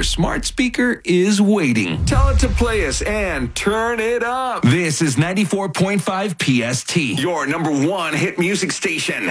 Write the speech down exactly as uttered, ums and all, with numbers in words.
your smart speaker is waiting. Tell it to play us and turn it up. This is ninety-four point five P S T, your number one hit music station.